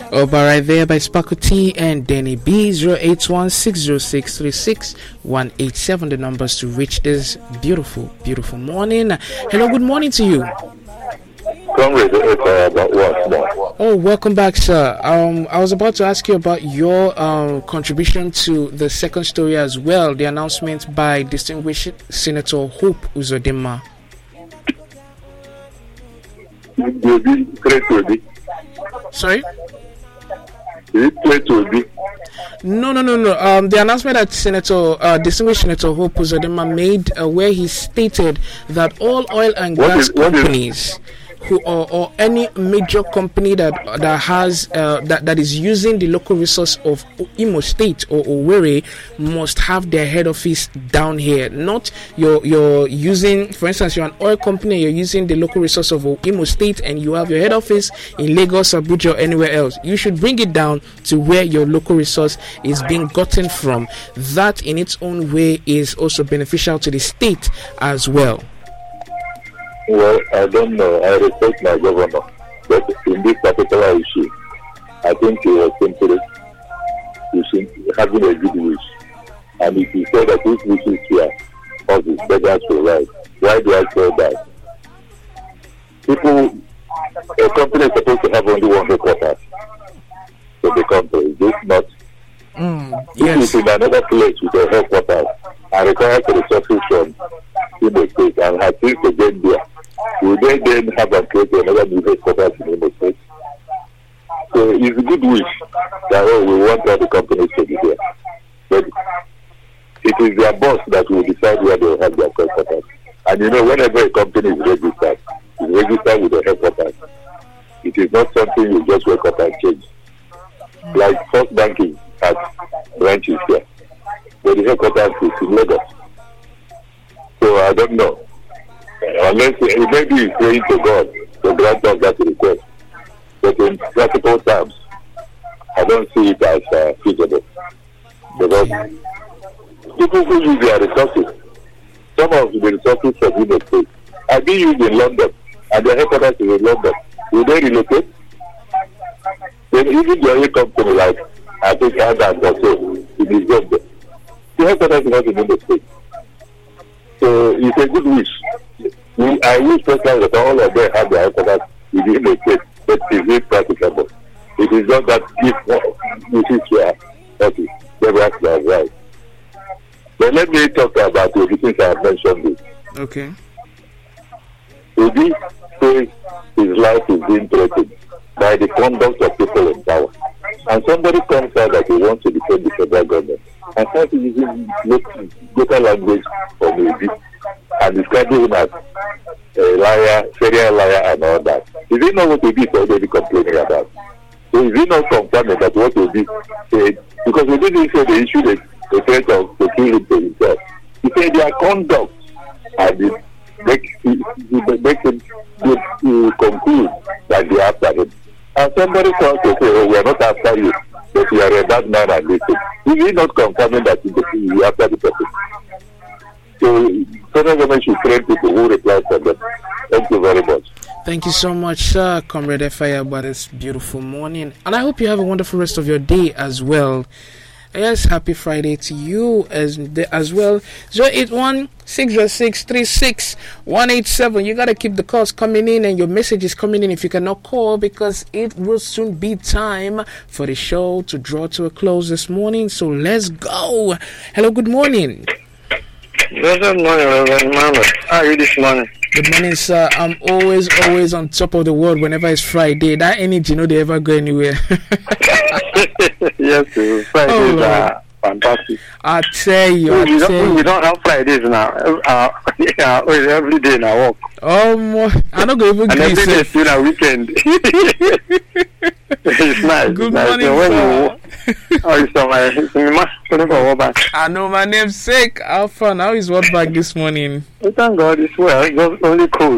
right there by Sparkle T and Danny B. 08160636187. The numbers to reach this beautiful, beautiful morning. Hello, good morning to you. Oh, welcome back, sir. I was about to ask you about your contribution to the second story as well. The announcement by distinguished Senator Hope Uzodinma. Sorry? No. The announcement that distinguished Senator Hope Uzodinma made, where he stated that all oil and gas companies or any major company that has that is using the local resource of Imo State or Owerri must have their head office down here. Not you're using, for instance, you're an oil company, you're using the local resource of Imo State and you have your head office in Lagos, Abuja, or anywhere else. You should bring it down to where your local resource is being gotten from. That in its own way is also beneficial to the state as well. Well, I don't know. I respect my governor. But in this particular issue, I think he was simply having a good wish. And if he said that his wishes here of his beggars will rise, why do I say that? A company is supposed to have only one headquarters for the country. Is this not? Yes. If it's in another place with a headquarters and requires resources from Imo State and has things to get there, will they then have and create another new headquarters in Imo State? So it's a good wish that we want all the companies to be there. But it is their boss that will decide where they will have their headquarters. And whenever a company is registered, it's registered with a headquarters. It is not something you just wake up and change. Like First Banking has branches here, but the headquarters is in Lagos. So I don't know. Unless maybe he's praying to God to grant us that request. But in practical terms, I don't see it as feasible. Because people who use their resources, some of the resources from Imo State are being used in London, and their headquarters is in London. Will they relocate? Then even the other company like I think Adam or so, it is not there. The headquarters is not in Imo State. So it's a good wish. I wish personally that all of them have their headquarters in Imo State, but it's not practicable. It is not that if wishes were okay, they were right. But let me talk about the things I have mentioned this. Okay. Obi says his life is being threatened by the conduct of people in power. And somebody comes out that he wants to defend the federal government and starts using local language for Obi and describing him as a liar, serial liar, and all that. Is he not what Obi is already complaining about? So is he not confirming that what Obi said? Because Obi didn't say the issue is the threat of to kill him to himself. He said their conduct and it makes him conclude that they are after him. And somebody comes to say, oh, we are not after you, but you are a bad man and this thing. Is he not confirming that you are after the person? So, federal government should train people who reply for them. Thank you very much. Thank you so much, sir, Comrade Efaya, about this beautiful morning. And I hope you have a wonderful rest of your day as well. Yes, happy Friday to you as well. 081-606-36187. You gotta keep the calls coming in and your messages coming in if you cannot call, because it will soon be time for the show to draw to a close this morning. So let's go. Hello, good morning. Good morning, Reverend Mama. How are you this morning? Good morning, sir. I'm always on top of the world whenever it's Friday. That energy, they ever go anywhere. Yes, Fridays are fantastic. I tell you. We don't have Fridays now. Every day now work. I'm not going to even and every day still a weekend. It's nice. Good nice. morning, so I know my name's Sake. How fun? How is what back this morning? Thank God it's well. It's just only cold.